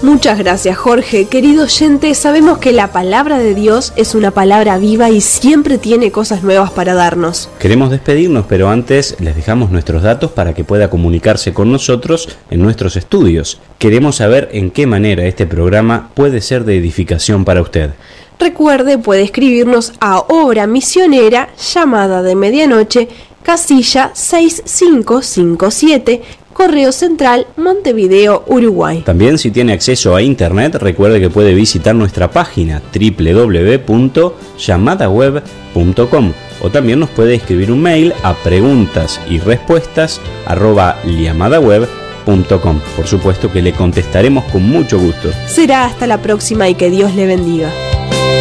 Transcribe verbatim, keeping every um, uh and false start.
Muchas gracias, Jorge. Querido oyente, sabemos que la palabra de Dios es una palabra viva y siempre tiene cosas nuevas para darnos. Queremos despedirnos, pero antes les dejamos nuestros datos para que pueda comunicarse con nosotros en nuestros estudios. Queremos saber en qué manera este programa puede ser de edificación para usted. Recuerde, puede escribirnos a Obra Misionera, Llamada de Medianoche, casilla seis cinco cinco siete, Correo Central, Montevideo, Uruguay. También, si tiene acceso a internet, recuerde que puede visitar nuestra página doble u doble u doble u punto llamada web punto com o también nos puede escribir un mail a preguntas y respuestas arroba llamadaweb punto com. Por supuesto que le contestaremos con mucho gusto. Será hasta la próxima y que Dios le bendiga.